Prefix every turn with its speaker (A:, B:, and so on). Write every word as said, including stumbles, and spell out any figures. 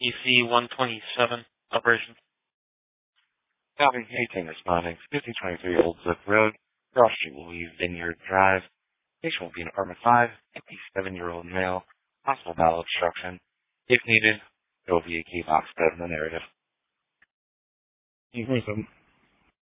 A: E C one twenty-seven operation.
B: Copy. eighteen responding. fifty twenty-three Old Zip Road, Cross Street, Louise Vineyard Drive. Patient will be in apartment five, fifty-seven-year-old male, possible bowel obstruction. If needed, there will be a key box bed in the narrative.
C: You've heard some